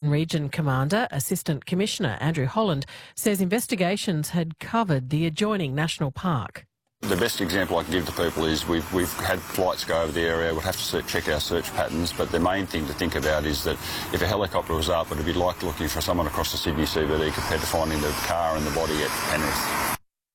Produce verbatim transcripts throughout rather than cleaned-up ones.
Region Commander, Assistant Commissioner Andrew Holland, says investigations had covered the adjoining national park. The best example I can give to people is we've, we've had flights go over the area. We'll have to search, check our search patterns, but the main thing to think about is that if a helicopter was up, it would be like looking for someone across the Sydney C B D compared to finding the car and the body at Penrith.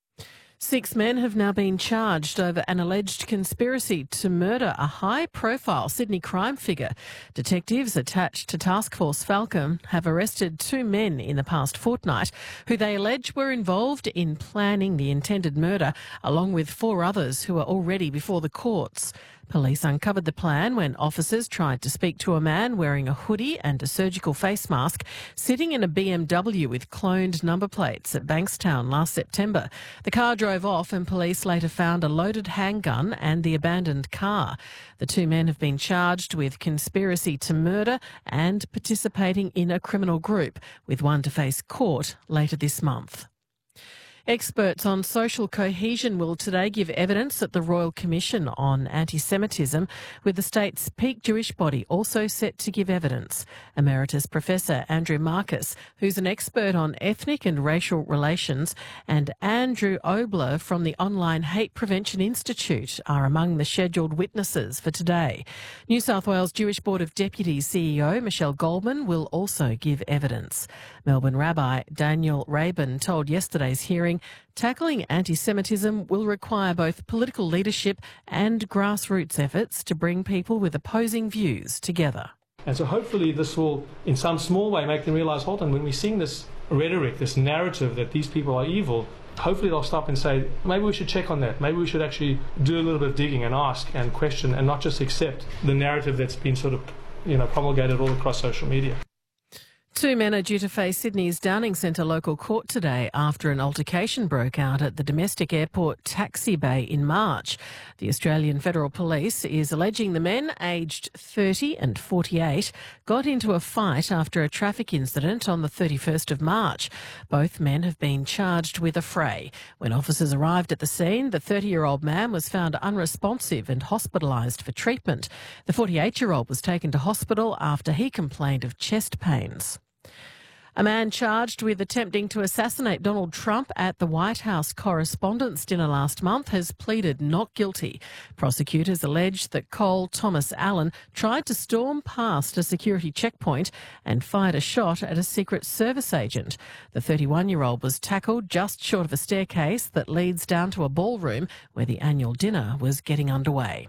Six men have now been charged over an alleged conspiracy to murder a high-profile Sydney crime figure. Detectives attached to Task Force Falcon have arrested two men in the past fortnight who they allege were involved in planning the intended murder, along with four others who are already before the courts. Police uncovered the plan when officers tried to speak to a man wearing a hoodie and a surgical face mask sitting in a B M W with cloned number plates at Bankstown last September. The car drove off and police later found a loaded handgun and the abandoned car. The two men have been charged with conspiracy to murder and participating in a criminal group, with one to face court later this month. Experts on social cohesion will today give evidence at the Royal Commission on Anti-Semitism, with the state's peak Jewish body also set to give evidence. Emeritus Professor Andrew Marcus, who's an expert on ethnic and racial relations, and Andrew Obler from the Online Hate Prevention Institute are among the scheduled witnesses for today. New South Wales Jewish Board of Deputies C E O Michelle Goldman will also give evidence. Melbourne Rabbi Daniel Rabin told yesterday's hearing tackling anti-Semitism will require both political leadership and grassroots efforts to bring people with opposing views together. And so hopefully this will, in some small way, make them realise, hold on, when we sing this rhetoric, this narrative that these people are evil, hopefully they'll stop and say, maybe we should check on that. Maybe we should actually do a little bit of digging and ask and question and not just accept the narrative that's been sort of, you know, promulgated all across social media. Two men are due to face Sydney's Downing Centre local court today after an altercation broke out at the domestic airport taxi bay in March. The Australian Federal Police is alleging the men, aged thirty and forty-eight, got into a fight after a traffic incident on the thirty-first of March. Both men have been charged with a fray. When officers arrived at the scene, the thirty-year-old man was found unresponsive and hospitalised for treatment. The forty-eight-year-old was taken to hospital after he complained of chest pains. A man charged with attempting to assassinate Donald Trump at the White House Correspondents' Dinner last month has pleaded not guilty. Prosecutors allege that Cole Thomas Allen tried to storm past a security checkpoint and fired a shot at a Secret Service agent. The thirty-one-year-old was tackled just short of a staircase that leads down to a ballroom where the annual dinner was getting underway.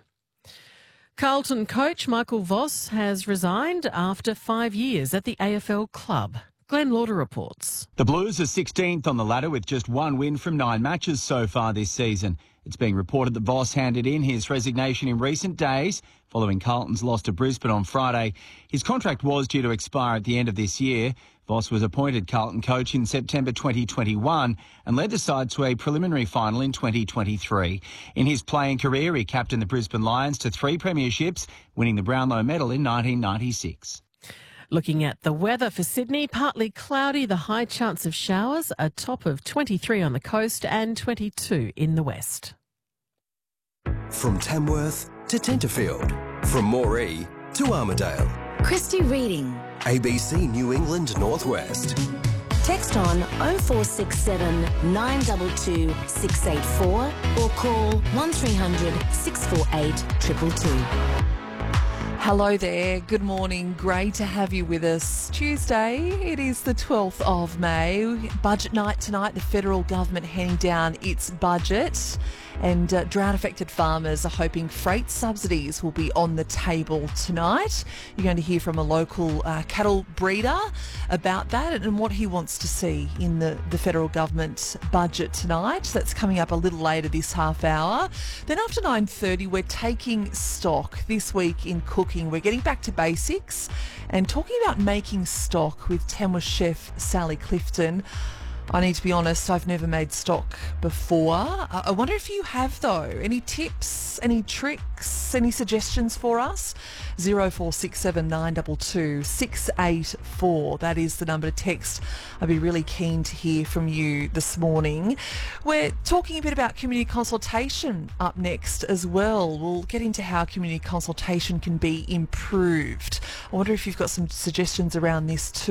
Carlton coach Michael Voss has resigned after five years at the A F L club. Glenn Lauder reports. The Blues are sixteenth on the ladder with just one win from nine matches so far this season. It's being reported that Voss handed in his resignation in recent days following Carlton's loss to Brisbane on Friday. His contract was due to expire at the end of this year. Voss was appointed Carlton coach in September twenty twenty-one and led the side to a preliminary final in twenty twenty-three. In his playing career, he captained the Brisbane Lions to three premierships, winning the Brownlow medal in nineteen ninety-six. Looking at the weather for Sydney, partly cloudy, the high chance of showers, a top of twenty-three on the coast and twenty-two in the west. From Tamworth to Tenterfield, from Moree to Armidale. Christy Reading. A B C New England Northwest. Text on oh four six seven, nine two two, six eight four or call one three hundred, six four eight, two two two. Hello there. Good morning. Great to have you with us. Tuesday, it is the twelfth of May. Budget night tonight. The federal government handing down its budget. And uh, drought-affected farmers are hoping freight subsidies will be on the table tonight. You're going to hear from a local uh, cattle breeder about that and what he wants to see in the, the federal government budget tonight. That's coming up a little later this half hour. Then after nine thirty, we're taking stock this week in cooking. We're getting back to basics and talking about making stock with Tamworth chef Sally Clifton. I need to be honest, I've never made stock before. I wonder if you have, though. Any tips, any tricks, any suggestions for us? oh four six seven, nine two two, six eight four. That is the number to text. I'd be really keen to hear from you this morning. We're talking a bit about community consultation up next as well. We'll get into how community consultation can be improved. I wonder if you've got some suggestions around this too.